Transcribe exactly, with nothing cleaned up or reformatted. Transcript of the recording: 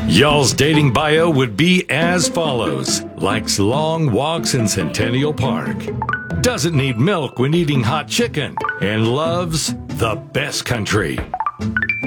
Y'all's dating bio would be as follows. Likes long walks in Centennial Park. Doesn't need milk when eating hot chicken. And loves the best country.